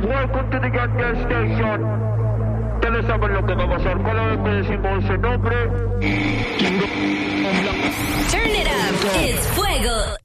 Welcome to the Goddamn Station. Ustedes saben lo que va a pasar cada vez que decimos ese nombre. Turn it up. It's Fuego